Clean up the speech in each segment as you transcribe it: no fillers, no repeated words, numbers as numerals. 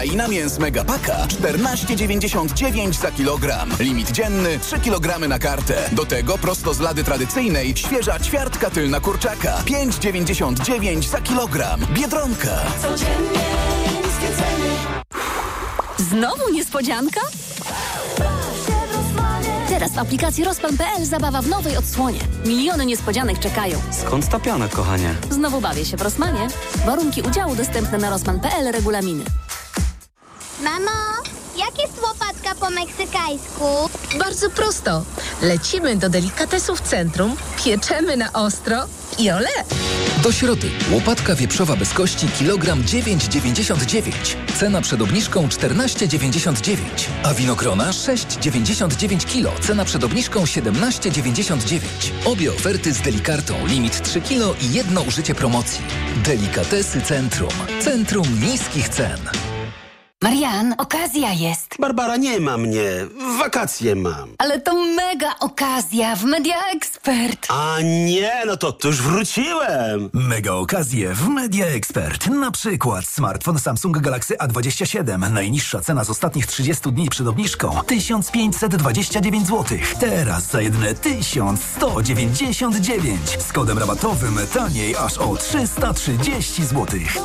I na mięs Megapaka 14,99 za kilogram. Limit dzienny 3 kg na kartę. Do tego prosto z lady tradycyjnej świeża ćwiartka tylna kurczaka 5,99 za kilogram. Biedronka. Codziennie niskie ceny. Znowu niespodzianka? Teraz w aplikacji Rospan.pl zabawa w nowej odsłonie. Miliony niespodzianek czekają. Skąd ta piana, kochanie? Znowu bawię się w Rosmanie. Warunki udziału dostępne na Rospan.pl, regulaminy. Mamo, jak jest łopatka po meksykańsku? Bardzo prosto. Lecimy do delikatesów centrum, pieczemy na ostro i ole! Do środy. Łopatka wieprzowa bez kości kilogram 9,99. Cena przed obniżką 14,99. A winogrona 6,99 kg. Cena przed obniżką 17,99. Obie oferty z Delikartą. Limit 3 kg i jedno użycie promocji. Delikatesy Centrum. Centrum niskich cen. Marian, okazja jest. Barbara, nie ma mnie. Wakacje mam. Ale to mega okazja w Media Expert. A nie, no to już wróciłem. Mega okazje w Media Expert. Na przykład smartfon Samsung Galaxy A27. Najniższa cena z ostatnich 30 dni przed obniżką 1529 zł. Teraz za jedyne 1199. Z kodem rabatowym taniej aż o 330 zł.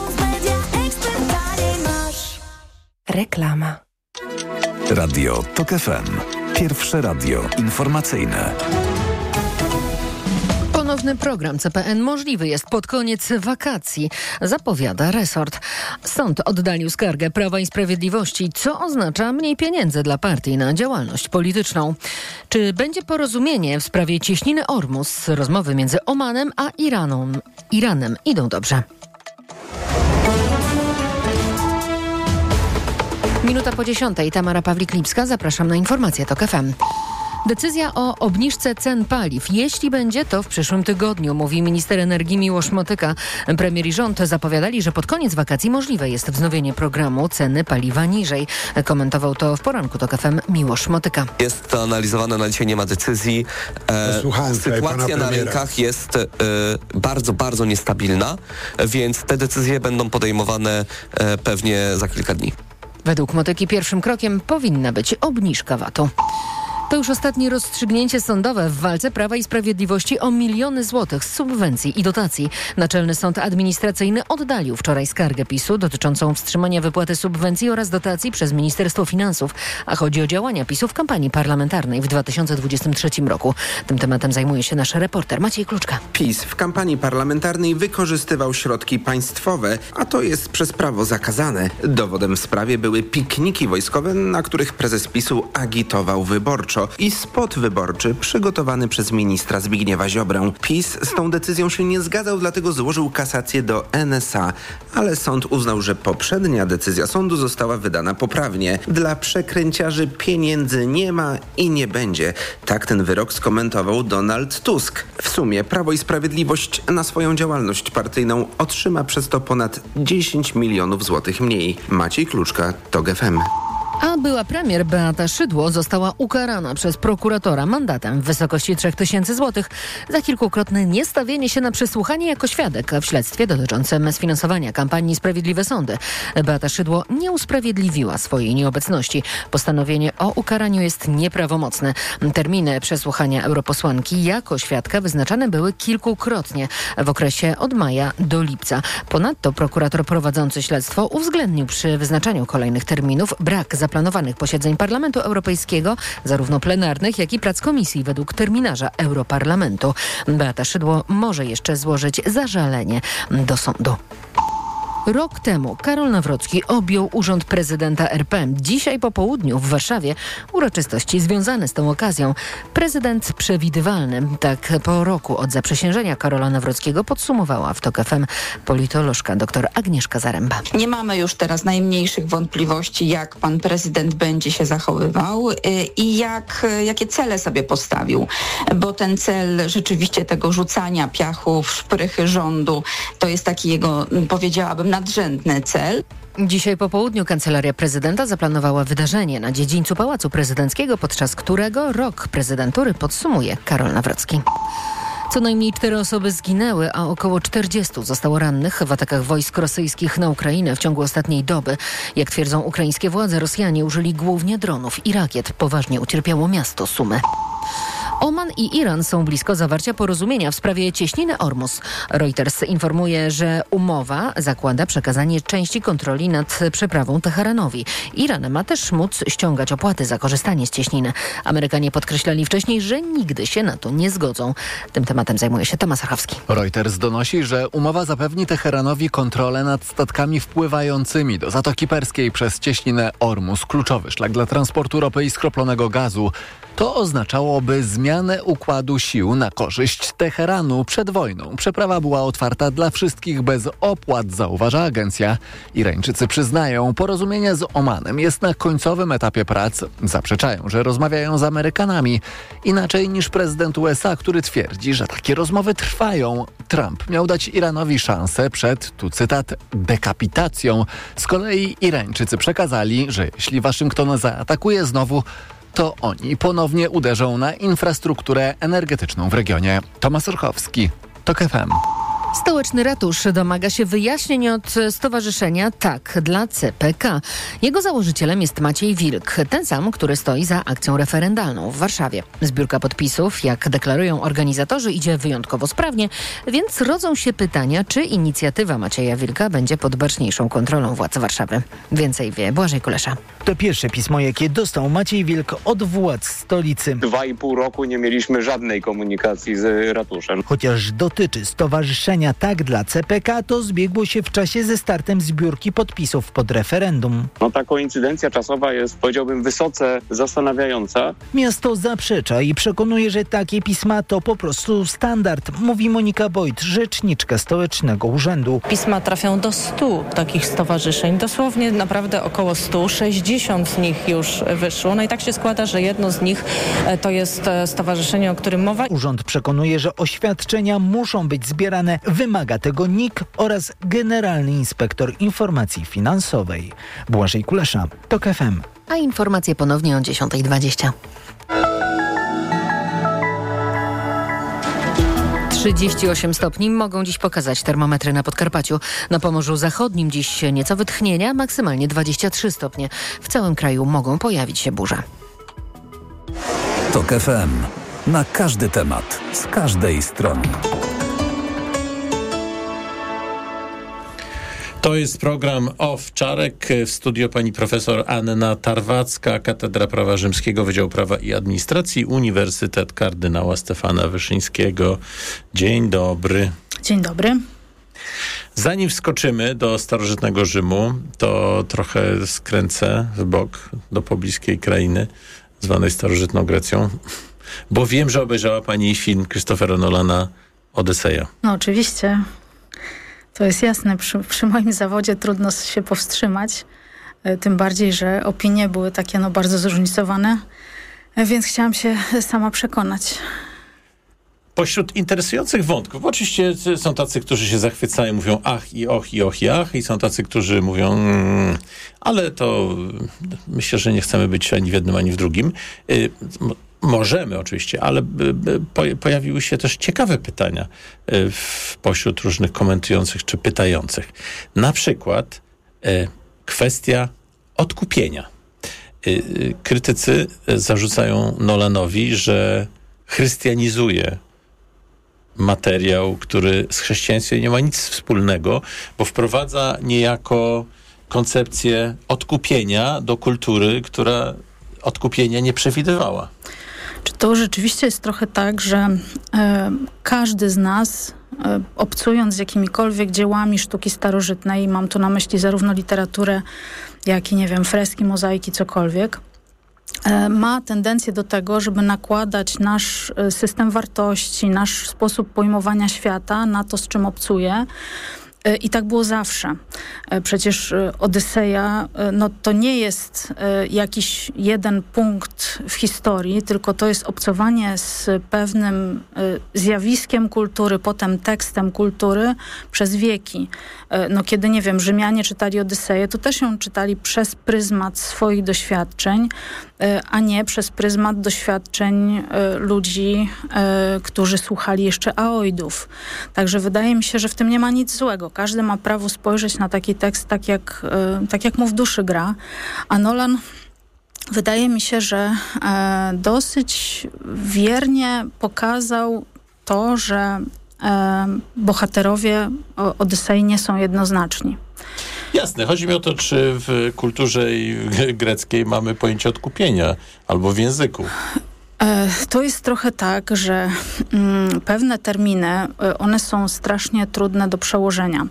Reklama. Radio TOK FM. Pierwsze radio informacyjne. Ponowny program CPN możliwy jest pod koniec wakacji, zapowiada resort. Sąd oddalił skargę Prawa i Sprawiedliwości, co oznacza mniej pieniędzy dla partii na działalność polityczną. Czy będzie porozumienie w sprawie cieśniny Ormus? Rozmowy między Omanem a Iranem idą dobrze. Minuta po 10:00. Tamara Pawlik-Lipska. Zapraszam na informacje TOK FM. Decyzja o obniżce cen paliw, jeśli będzie, to w przyszłym tygodniu, mówi minister energii Miłosz Motyka. Premier i rząd zapowiadali, że pod koniec wakacji możliwe jest wznowienie programu ceny paliwa niżej. Komentował to w poranku TOK FM Miłosz Motyka. Jest to analizowane, na dzisiaj nie ma decyzji. Sytuacja na rynkach jest bardzo, bardzo niestabilna, więc te decyzje będą podejmowane pewnie za kilka dni. Według Motyki pierwszym krokiem powinna być obniżka VAT-u. To już ostatnie rozstrzygnięcie sądowe w walce Prawa i Sprawiedliwości o miliony złotych z subwencji i dotacji. Naczelny Sąd Administracyjny oddalił wczoraj skargę PiS-u dotyczącą wstrzymania wypłaty subwencji oraz dotacji przez Ministerstwo Finansów, a chodzi o działania PiS-u w kampanii parlamentarnej w 2023 roku. Tym tematem zajmuje się nasz reporter Maciej Kluczka. PiS w kampanii parlamentarnej wykorzystywał środki państwowe, a to jest przez prawo zakazane. Dowodem w sprawie były pikniki wojskowe, na których prezes PiS-u agitował wyborczo. I spot wyborczy przygotowany przez ministra Zbigniewa Ziobrę. PiS z tą decyzją się nie zgadzał, dlatego złożył kasację do NSA, ale sąd uznał, że poprzednia decyzja sądu została wydana poprawnie. Dla przekręciarzy pieniędzy nie ma i nie będzie. Tak ten wyrok skomentował Donald Tusk. W sumie Prawo i Sprawiedliwość na swoją działalność partyjną otrzyma przez to ponad 10 milionów złotych mniej. Maciej Kluczka, TOK FM. A była premier Beata Szydło została ukarana przez prokuratora mandatem w wysokości 3000 zł za kilkukrotne niestawienie się na przesłuchanie jako świadek w śledztwie dotyczącym sfinansowania kampanii Sprawiedliwe Sądy. Beata Szydło nie usprawiedliwiła swojej nieobecności. Postanowienie o ukaraniu jest nieprawomocne. Terminy przesłuchania europosłanki jako świadka wyznaczane były kilkukrotnie w okresie od maja do lipca. Ponadto prokurator prowadzący śledztwo uwzględnił przy wyznaczaniu kolejnych terminów brak zaplanowanych posiedzeń Parlamentu Europejskiego, zarówno plenarnych, jak i prac komisji według terminarza Europarlamentu. Beata Szydło może jeszcze złożyć zażalenie do sądu. Rok temu Karol Nawrocki objął urząd prezydenta RP. Dzisiaj po południu w Warszawie uroczystości związane z tą okazją. Prezydent przewidywalny. Tak po roku od zaprzysiężenia Karola Nawrockiego podsumowała w TOK FM politolożka dr Agnieszka Zaręba. Nie mamy już teraz najmniejszych wątpliwości, jak pan prezydent będzie się zachowywał i jakie cele sobie postawił. Bo ten cel rzeczywiście tego rzucania piachu w szprychy rządu to jest taki jego, powiedziałabym, nadrzędny cel. Dzisiaj po południu Kancelaria Prezydenta zaplanowała wydarzenie na dziedzińcu Pałacu Prezydenckiego, podczas którego rok prezydentury podsumuje Karol Nawrocki. Co najmniej 4 osoby zginęły, a około 40 zostało rannych w atakach wojsk rosyjskich na Ukrainę w ciągu ostatniej doby. Jak twierdzą ukraińskie władze, Rosjanie użyli głównie dronów i rakiet. Poważnie ucierpiało miasto Sumy. Oman i Iran są blisko zawarcia porozumienia w sprawie cieśniny Ormus. Reuters informuje, że umowa zakłada przekazanie części kontroli nad przeprawą Teheranowi. Iran ma też móc ściągać opłaty za korzystanie z cieśniny. Amerykanie podkreślali wcześniej, że nigdy się na to nie zgodzą. Tym tematem zajmuje się Tomasz Sachowski. Reuters donosi, że umowa zapewni Teheranowi kontrolę nad statkami wpływającymi do Zatoki Perskiej przez cieśninę Ormus, kluczowy szlak dla transportu ropy i skroplonego gazu. To oznaczałoby zmianę układu sił na korzyść Teheranu przed wojną. Przeprawa była otwarta dla wszystkich bez opłat, zauważa agencja. Irańczycy przyznają, porozumienie z Omanem jest na końcowym etapie prac. Zaprzeczają, że rozmawiają z Amerykanami. Inaczej niż prezydent USA, który twierdzi, że takie rozmowy trwają. Trump miał dać Iranowi szansę przed, tu cytat, dekapitacją. Z kolei Irańczycy przekazali, że jeśli Waszyngton zaatakuje znowu, to oni ponownie uderzą na infrastrukturę energetyczną w regionie. Tomasz Orchowski, TOK FM. Stołeczny Ratusz domaga się wyjaśnień od stowarzyszenia Tak dla CPK. Jego założycielem jest Maciej Wilk, ten sam, który stoi za akcją referendalną w Warszawie. Zbiórka podpisów, jak deklarują organizatorzy, idzie wyjątkowo sprawnie, więc rodzą się pytania, czy inicjatywa Macieja Wilka będzie pod baczniejszą kontrolą władz Warszawy. Więcej wie Błażej Kulesza. To pierwsze pismo, jakie dostał Maciej Wilk od władz stolicy. 2,5 roku nie mieliśmy żadnej komunikacji z ratuszem. Chociaż dotyczy stowarzyszenia Tak dla CPK, to zbiegło się w czasie ze startem zbiórki podpisów pod referendum. Ta koincydencja czasowa jest, powiedziałbym, wysoce zastanawiająca. Miasto zaprzecza i przekonuje, że takie pisma to po prostu standard, mówi Monika Bojt, rzeczniczka Stołecznego Urzędu. Pisma trafią do 100 takich stowarzyszeń, dosłownie naprawdę około 100, 60 z nich już wyszło. I tak się składa, że jedno z nich to jest stowarzyszenie, o którym mowa. Urząd przekonuje, że oświadczenia muszą być zbierane. Wymaga tego NIK oraz Generalny Inspektor Informacji Finansowej. Błażej Kulesza, TOK FM. A informacje ponownie o 10:20. 38 stopni mogą dziś pokazać termometry na Podkarpaciu. Na Pomorzu Zachodnim dziś nieco wytchnienia, maksymalnie 23 stopnie. W całym kraju mogą pojawić się burze. TOK FM. Na każdy temat, z każdej strony. To jest program Owczarek. W studio pani profesor Anna Tarwacka, Katedra Prawa Rzymskiego, Wydział Prawa i Administracji, Uniwersytet Kardynała Stefana Wyszyńskiego. Dzień dobry. Dzień dobry. Zanim wskoczymy do starożytnego Rzymu, to trochę skręcę w bok do pobliskiej krainy, zwanej starożytną Grecją, bo wiem, że obejrzała pani film Christophera Nolana Odyseja. No oczywiście. To jest jasne, przy moim zawodzie trudno się powstrzymać, tym bardziej, że opinie były takie bardzo zróżnicowane, więc chciałam się sama przekonać. Pośród interesujących wątków, bo oczywiście są tacy, którzy się zachwycają, mówią ach i och i och i ach, i są tacy, którzy mówią ale to myślę, że nie chcemy być ani w jednym, ani w drugim. Możemy oczywiście, ale pojawiły się też ciekawe pytania pośród różnych komentujących czy pytających. Na przykład kwestia odkupienia. Krytycy zarzucają Nolanowi, że chrystianizuje materiał, który z chrześcijaństwem nie ma nic wspólnego, bo wprowadza niejako koncepcję odkupienia do kultury, która odkupienia nie przewidywała. Czy to rzeczywiście jest trochę tak, że każdy z nas, obcując z jakimikolwiek dziełami sztuki starożytnej, mam tu na myśli zarówno literaturę, jak i, freski, mozaiki, cokolwiek, ma tendencję do tego, żeby nakładać nasz system wartości, nasz sposób pojmowania świata na to, z czym obcuje. I tak było zawsze. Przecież Odyseja, no to nie jest jakiś jeden punkt w historii, tylko to jest obcowanie z pewnym zjawiskiem kultury, potem tekstem kultury przez wieki. No kiedy, nie wiem, Rzymianie czytali Odyseję, to też ją czytali przez pryzmat swoich doświadczeń, a nie przez pryzmat doświadczeń ludzi, którzy słuchali jeszcze Aoidów. Także wydaje mi się, że w tym nie ma nic złego. Każdy ma prawo spojrzeć na taki tekst tak jak mu w duszy gra. A Nolan, wydaje mi się, że dosyć wiernie pokazał to, że bohaterowie Odysei nie są jednoznaczni. Jasne. Chodzi mi o to, czy w kulturze greckiej mamy pojęcie odkupienia albo w języku. To jest trochę tak, że pewne terminy, one są strasznie trudne do przełożenia.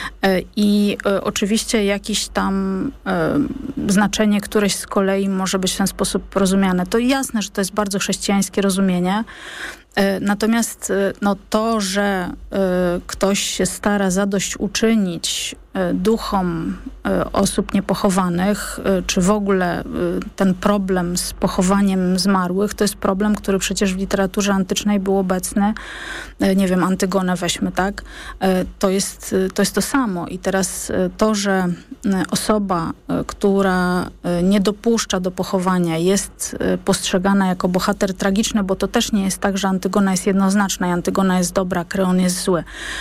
I oczywiście jakieś tam znaczenie któreś z kolei może być w ten sposób rozumiane. To jasne, że to jest bardzo chrześcijańskie rozumienie. Natomiast no, to, że ktoś się stara zadośćuczynić duchom osób niepochowanych, czy w ogóle ten problem z pochowaniem zmarłych, to jest problem, który przecież w literaturze antycznej był obecny. Nie wiem, Antygonę weźmy, tak? To jest to samo. I teraz to, że osoba, która nie dopuszcza do pochowania, jest postrzegana jako bohater tragiczny, bo to też nie jest tak, że Antygona jest jednoznaczna i Antygona jest dobra, Kreon jest zły.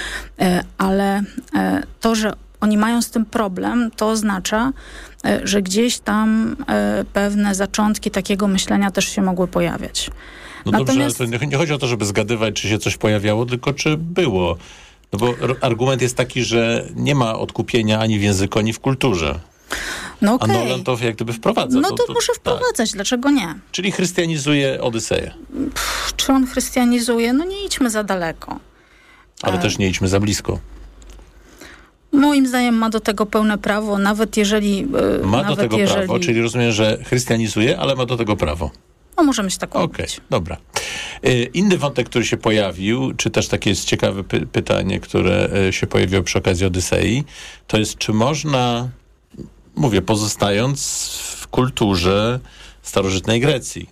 Ale to, że oni mają z tym problem, to oznacza, że gdzieś tam pewne zaczątki takiego myślenia też się mogły pojawiać. No natomiast... dobrze, ale to nie chodzi o to, żeby zgadywać, czy się coś pojawiało, tylko czy było. No bo argument jest taki, że nie ma odkupienia ani w języku, ani w kulturze. No okay. A Nolan to jak gdyby wprowadza. No to może wprowadzać, tak. Dlaczego nie? Czyli chrystianizuje Odyseję. Czy on chrystianizuje? No nie idźmy za daleko. Ale też nie idźmy za blisko. Moim zdaniem ma do tego pełne prawo, nawet jeżeli... prawo, czyli rozumiem, że chrystianizuje, ale ma do tego prawo. No możemy się tak mówić. Okej, dobra. Inny wątek, który się pojawił, czy też takie jest ciekawe pytanie, które się pojawiło przy okazji Odysei, to jest, czy można, pozostając w kulturze starożytnej Grecji,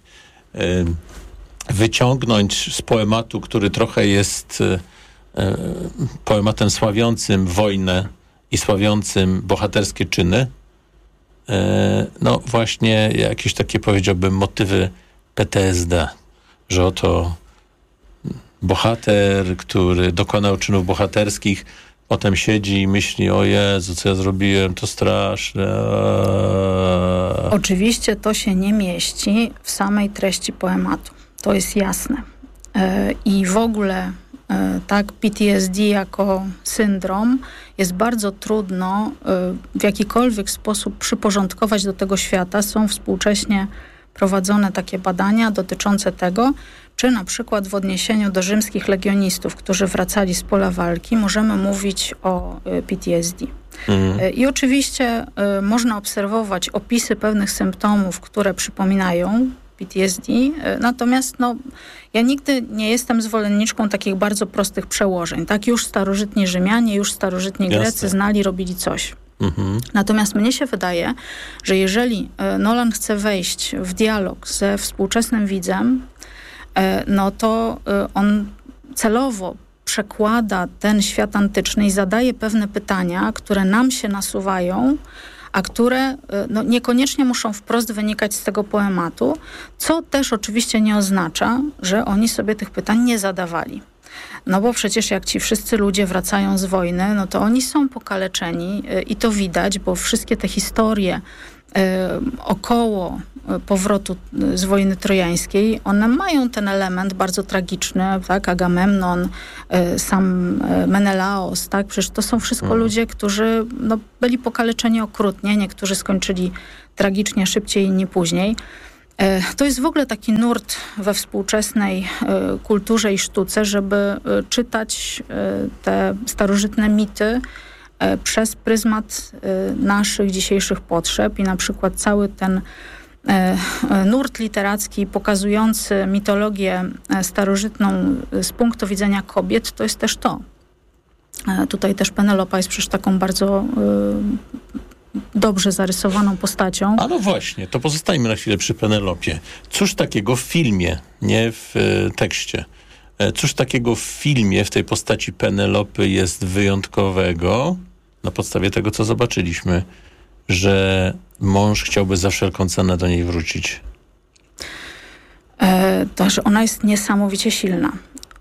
wyciągnąć z poematu, który trochę jest poematem sławiącym wojnę i sławiącym bohaterskie czyny, no właśnie jakieś takie, powiedziałbym, motywy PTSD, że oto bohater, który dokonał czynów bohaterskich, potem siedzi i myśli, o Jezu, co ja zrobiłem, to straszne. Oczywiście to się nie mieści w samej treści poematu. To jest jasne. I w ogóle tak, PTSD jako syndrom jest bardzo trudno w jakikolwiek sposób przyporządkować do tego świata. Są współcześnie prowadzone takie badania dotyczące tego, czy na przykład w odniesieniu do rzymskich legionistów, którzy wracali z pola walki, możemy mówić o PTSD. I oczywiście można obserwować opisy pewnych symptomów, które przypominają PTSD, natomiast ja nigdy nie jestem zwolenniczką takich bardzo prostych przełożeń. Tak, już starożytni Rzymianie, już starożytni Grecy znali, robili coś. Natomiast mnie się wydaje, że jeżeli Nolan chce wejść w dialog ze współczesnym widzem, no to on celowo przekłada ten świat antyczny i zadaje pewne pytania, które nam się nasuwają, a które niekoniecznie muszą wprost wynikać z tego poematu, co też oczywiście nie oznacza, że oni sobie tych pytań nie zadawali. No bo przecież jak ci wszyscy ludzie wracają z wojny, no to oni są pokaleczeni i to widać, bo wszystkie te historie około powrotu z wojny trojańskiej, one mają ten element bardzo tragiczny, tak? Agamemnon, sam Menelaos, tak? Przecież to są wszystko ludzie, którzy byli pokaleczeni okrutnie, niektórzy skończyli tragicznie szybciej, inni później. To jest w ogóle taki nurt we współczesnej kulturze i sztuce, żeby czytać te starożytne mity przez pryzmat naszych dzisiejszych potrzeb i na przykład cały ten nurt literacki pokazujący mitologię starożytną z punktu widzenia kobiet, to jest też to. Tutaj też Penelopa jest przecież taką bardzo dobrze zarysowaną postacią. A no właśnie, to pozostajmy na chwilę przy Penelopie. Cóż takiego w filmie, nie w tekście, cóż takiego w filmie, w tej postaci Penelopy jest wyjątkowego, na podstawie tego, co zobaczyliśmy, że mąż chciałby za wszelką cenę do niej wrócić? To, że ona jest niesamowicie silna.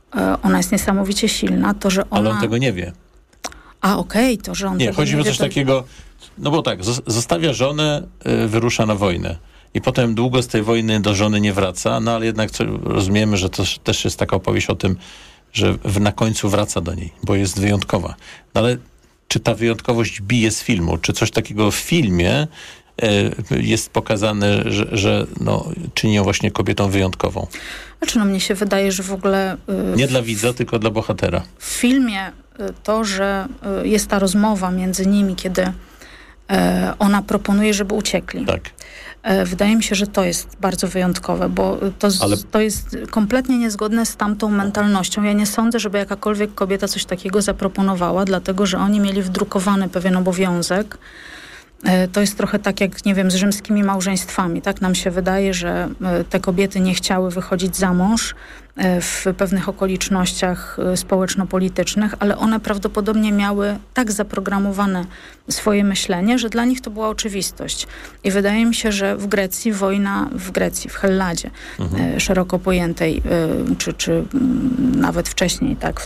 To, że ona... Ale on tego nie wie. To, że on tego nie wie. Nie, chodzi o coś takiego, no bo tak, zostawia żonę, wyrusza na wojnę. I potem długo z tej wojny do żony nie wraca, no ale jednak rozumiemy, że to też jest taka opowieść o tym, że na końcu wraca do niej, bo jest wyjątkowa. No ale czy ta wyjątkowość bije z filmu? Czy coś takiego w filmie jest pokazane, że czyni ją właśnie kobietą wyjątkową? Mnie się wydaje, że w ogóle... Nie dla widza, tylko dla bohatera. W filmie to, że jest ta rozmowa między nimi, kiedy ona proponuje, żeby uciekli. Tak. Wydaje mi się, że to jest bardzo wyjątkowe, bo to jest kompletnie niezgodne z tamtą mentalnością. Ja nie sądzę, żeby jakakolwiek kobieta coś takiego zaproponowała, dlatego że oni mieli wdrukowany pewien obowiązek. To jest trochę tak jak, nie wiem, z rzymskimi małżeństwami. Tak nam się wydaje, że te kobiety nie chciały wychodzić za mąż w pewnych okolicznościach społeczno-politycznych, ale one prawdopodobnie miały tak zaprogramowane swoje myślenie, że dla nich to była oczywistość. I wydaje mi się, że w Grecji wojna, w Helladzie szeroko pojętej, czy nawet wcześniej, tak,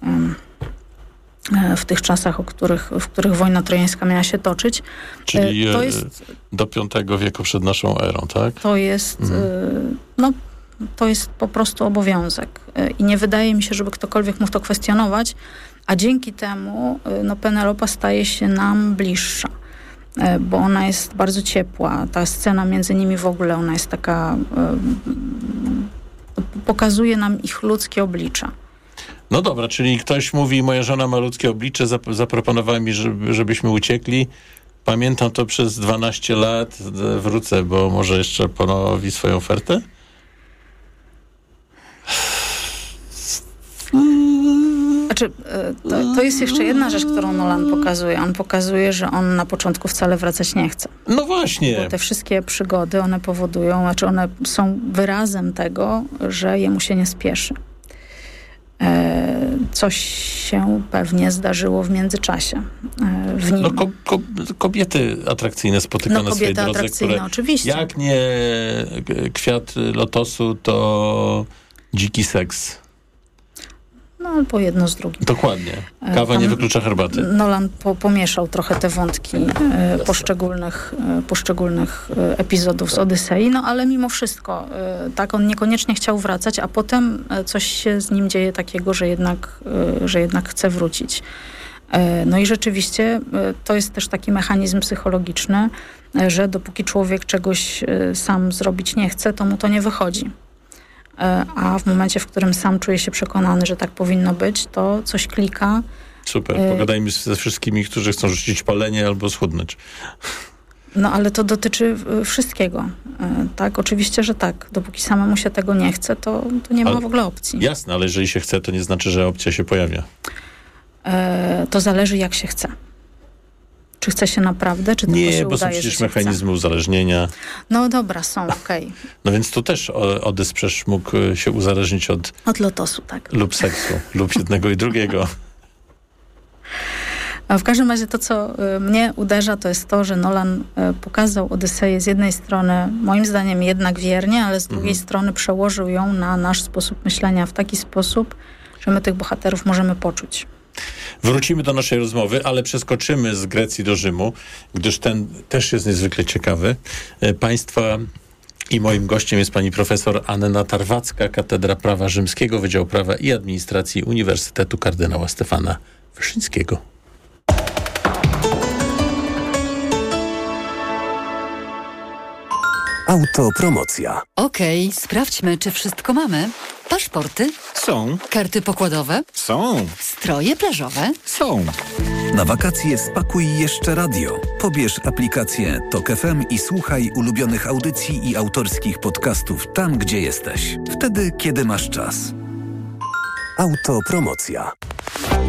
w tych czasach, w których wojna trojańska miała się toczyć. Czyli do V wieku przed naszą erą, tak? To jest po prostu obowiązek. I nie wydaje mi się, żeby ktokolwiek mógł to kwestionować, a dzięki temu Penelopa staje się nam bliższa, bo ona jest bardzo ciepła. Ta scena między nimi w ogóle, ona jest taka... pokazuje nam ich ludzkie oblicza. No dobra, czyli ktoś mówi, moja żona ma ludzkie oblicze, zaproponowała mi, żebyśmy uciekli. Pamiętam to przez 12 lat, wrócę, bo może jeszcze ponowi swoją ofertę? To jest jeszcze jedna rzecz, którą Nolan pokazuje. On pokazuje, że on na początku wcale wracać nie chce. No właśnie. Bo te wszystkie przygody, one powodują, one są wyrazem tego, że jemu się nie spieszy. Coś się pewnie zdarzyło w międzyczasie w nim. Kobiety atrakcyjne spotyka na swojej drodze, które oczywiście. Jak nie kwiat lotosu, to dziki seks. Albo jedno z drugim. Dokładnie. Kawa nie wyklucza herbaty. Nolan pomieszał trochę te wątki poszczególnych epizodów z Odysei, ale mimo wszystko, tak, on niekoniecznie chciał wracać, a potem coś się z nim dzieje takiego, że jednak chce wrócić. No i rzeczywiście to jest też taki mechanizm psychologiczny, że dopóki człowiek czegoś sam zrobić nie chce, to mu to nie wychodzi. A w momencie, w którym sam czuje się przekonany, że tak powinno być, to coś klika. Super, pogadajmy ze wszystkimi, którzy chcą rzucić palenie albo schudnąć. Ale to dotyczy wszystkiego. Tak, oczywiście, że tak. Dopóki samemu się tego nie chce, to nie ma w ogóle opcji. Jasne, ale jeżeli się chce, to nie znaczy, że opcja się pojawia. To zależy, jak się chce. Czy chce się naprawdę, czy tylko się udaje, bo są przecież mechanizmy uzależnienia. No dobra, są, okej. No więc tu też Odys przecież mógł się uzależnić od lotosu, tak. Lub seksu, lub jednego i drugiego. A w każdym razie to, co mnie uderza, to jest to, że Nolan pokazał Odyseję z jednej strony, moim zdaniem jednak wiernie, ale z drugiej strony przełożył ją na nasz sposób myślenia w taki sposób, że my tych bohaterów możemy poczuć. Wrócimy do naszej rozmowy, ale przeskoczymy z Grecji do Rzymu, gdyż ten też jest niezwykle ciekawy. Państwa i moim gościem jest pani profesor Anna Tarwacka, Katedra Prawa Rzymskiego, Wydział Prawa i Administracji Uniwersytetu Kardynała Stefana Wyszyńskiego. Autopromocja. Okej, sprawdźmy, czy wszystko mamy. Paszporty? Są. Karty pokładowe? Są. Stroje plażowe? Są. Na wakacje spakuj jeszcze radio. Pobierz aplikację TOK FM i słuchaj ulubionych audycji i autorskich podcastów tam, gdzie jesteś. Wtedy, kiedy masz czas. Autopromocja.